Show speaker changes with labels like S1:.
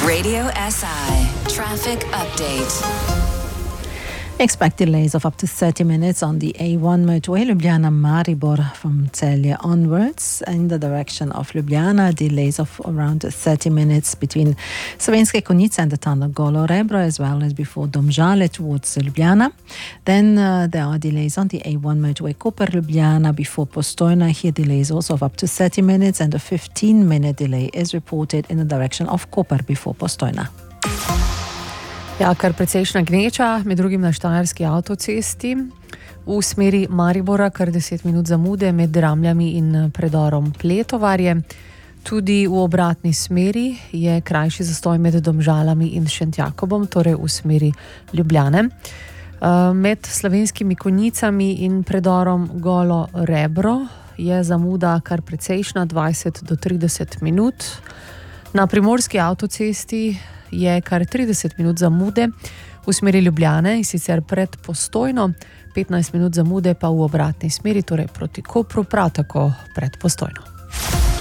S1: Radio SI Traffic Update.
S2: Expect delays of up to 30 minutes on the A1 motorway Ljubljana-Maribor from Celje onwards. In the direction of Ljubljana, delays of around 30 minutes between Slovenske Konjice and the tunnel Golo Rebro, as well as before Domžale towards Ljubljana. Then there are delays on the A1 motorway Koper-Ljubljana before Postojna. Here delays also of up to 30 minutes, and a 15-minute delay is reported in the direction of Koper before Postojna.
S3: Ja, kar precejšna gneča, med drugim na Štajerski avtocesti. V smeri Maribora kar 10 minut zamude med Dramljami in predorom Pletovarje. Tudi v obratni smeri je krajši zastoj med Domžalami in Šentjakobom, torej v smeri Ljubljane. Med Slovenskimi Konjicami in predorom Golo Rebro je zamuda kar precejšna, 20 do 30 minut. Na Primorski avtocesti je kar 30 minut zamude v smeri Ljubljane in sicer pred Postojno, 15 minut zamude pa v obratni smeri, torej proti Kopru, prav tako pred Postojno.